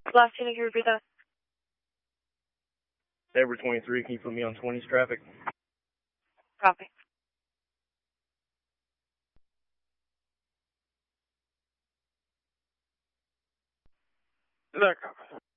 Last unit, can you repeat that? Edward 23, can you put me on 20's traffic? Copy. That copy.